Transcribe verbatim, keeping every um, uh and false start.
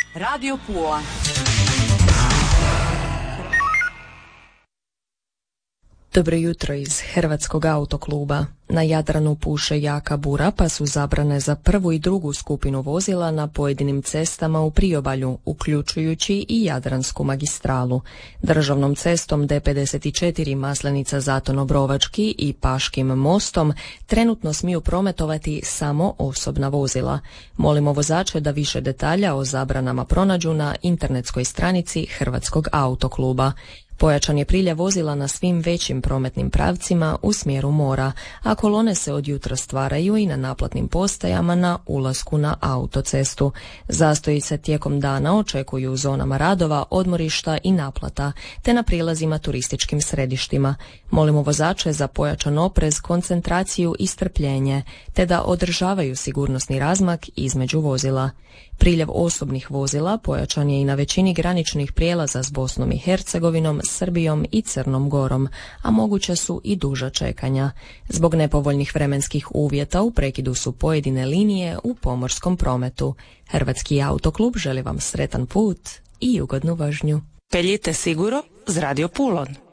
Radio Pula. Dobro jutro iz Hrvatskog autokluba. Na Jadranu puše jaka bura, pa su zabrane za prvu i drugu skupinu vozila na pojedinim cestama u priobalju, uključujući i Jadransku magistralu. Državnom cestom D pedeset četiri Maslenica Zaton Obrovački i Paškim mostom trenutno smiju prometovati samo osobna vozila. Molimo vozače da više detalja o zabranama pronađu na internetskoj stranici Hrvatskog autokluba. Pojačan je priljev vozila na svim većim prometnim pravcima u smjeru mora, a kolone se od jutra stvaraju i na naplatnim postajama na ulasku na autocestu. Zastoji se tijekom dana očekuju u zonama radova, odmorišta i naplata, te na prilazima turističkim središtima. Molimo vozače za pojačan oprez, koncentraciju i strpljenje, te da održavaju sigurnosni razmak između vozila. Priljev osobnih vozila pojačan je i na većini graničnih prijelaza s Bosnom i Hercegovinom, Srbijom i Crnom Gorom, a moguće su i duža čekanja. Zbog nepovoljnih vremenskih uvjeta u prekidu su pojedine linije u pomorskom prometu. Hrvatski autoklub želi vam sretan put i ugodnu vožnju. Peljite siguro z Radio Pulon.